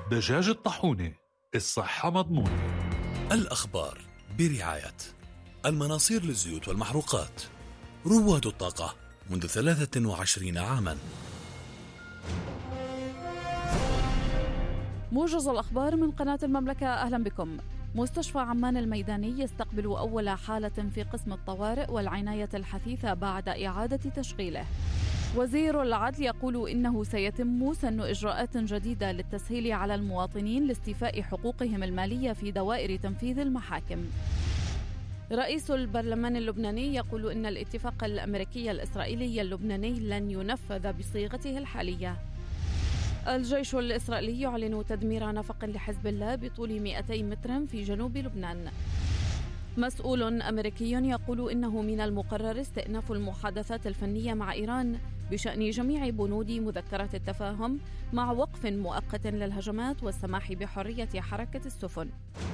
دجاج الطاحونة، الصحة مضمونة. الأخبار برعاية المناصير للزيوت والمحروقات، رواد الطاقة منذ 23 عاما. موجز الأخبار من قناة المملكة، أهلا بكم. مستشفى عمان الميداني يستقبل أول حالة في قسم الطوارئ والعناية الحثيثة بعد إعادة تشغيله. وزير العدل يقول إنه سيتم سن إجراءات جديدة للتسهيل على المواطنين لاستيفاء حقوقهم المالية في دوائر تنفيذ المحاكم. رئيس البرلمان اللبناني يقول إن الاتفاق الأمريكي الإسرائيلي اللبناني لن ينفذ بصيغته الحالية. الجيش الإسرائيلي يعلن تدمير نفق لحزب الله بطول 200 متر في جنوب لبنان. مسؤول أمريكي يقول إنه من المقرر استئناف المحادثات الفنية مع إيران بشأن جميع بنود مذكرة التفاهم مع وقف مؤقت للهجمات والسماح بحرية حركة السفن.